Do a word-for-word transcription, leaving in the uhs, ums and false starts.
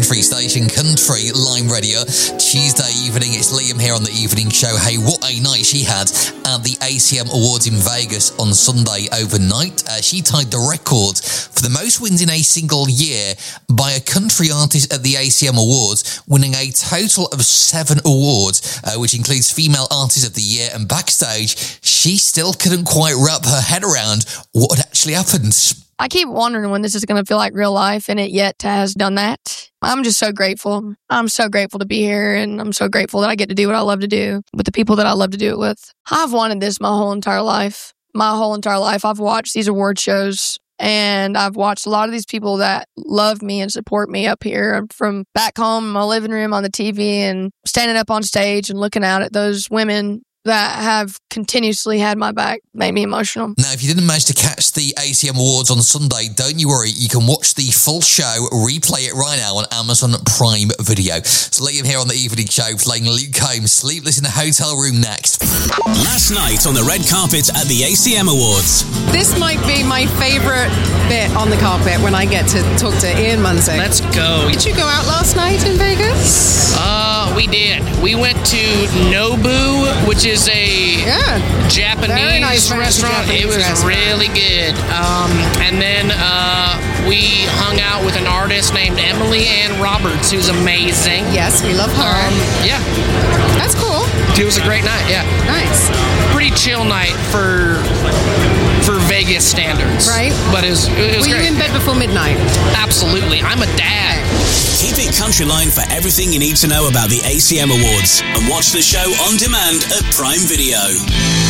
country station, Country Line Radio. Tuesday evening, it's Liam here on the evening show. Hey, what a night she had at the A C M Awards in Vegas on Sunday overnight. Uh, she tied the record for the most wins in a single year by a country artist at the A C M Awards, winning a total of seven awards, uh, which includes Female Artist of the Year. And backstage, she still couldn't quite wrap her head around what had actually happened. I keep wondering when this is going to feel like real life, and it yet has done that. I'm just so grateful. I'm so grateful to be here, and I'm so grateful that I get to do what I love to do with the people that I love to do it with. I've wanted this my whole entire life. My whole entire life, I've watched these award shows, and I've watched a lot of these people that love me and support me up here from back home in my living room on the T V and standing up on stage and looking out at those women that have continuously had my back. Made me emotional. Now, if you didn't manage to catch the A C M Awards on Sunday, don't you worry. You can watch the full show, replay it right now on Amazon Prime Video. So Liam here on the evening show playing Luke Combs, Sleepless in the Hotel Room next. Last night on the red carpet at the A C M Awards. This might be my favourite bit on the carpet when I get to talk to Ian Munsick. Let's go. Did you go out last night in Vegas? Uh, we did. We went to Nobu, which is a yeah. Japanese nice restaurant. Japanese it was restaurant. really good. Um, and then uh, we hung out with an artist named Emily Ann Roberts, who's amazing. Yes, we love her. Um, yeah. That's cool. It was a great night, yeah. Nice. Pretty chill night for for Vegas standards. Right. But it was, it was Were great. you in bed before midnight? Absolutely. I'm a dad. Keep it Countryline for everything you need to know about the A C M Awards, and watch the show on demand at Prime Video.